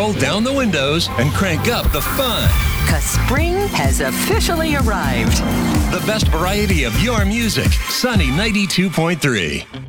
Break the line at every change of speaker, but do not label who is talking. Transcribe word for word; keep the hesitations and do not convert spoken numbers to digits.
roll down the windows and crank up the fun.
Cause spring has officially arrived.
The best variety of your music. Sunny ninety-two point three.